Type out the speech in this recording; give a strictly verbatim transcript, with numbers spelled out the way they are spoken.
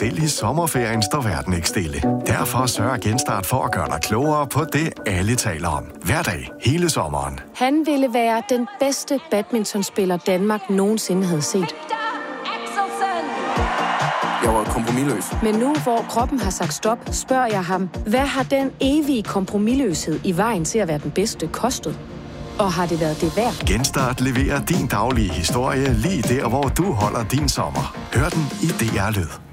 Selv i sommerferien står verden ikke stille. Derfor sørger Genstart for at gøre dig klogere på det, alle taler om. Hver dag, hele sommeren. Han ville være den bedste badmintonspiller, Danmark nogensinde havde set. Jeg var kompromisløs. Men nu, hvor kroppen har sagt stop, spørger jeg ham, hvad har den evige kompromisløshed i vejen til at være den bedste kostet? Og har det været det værd? Genstart leverer din daglige historie lige der, hvor du holder din sommer. Hør den i D R Lyd.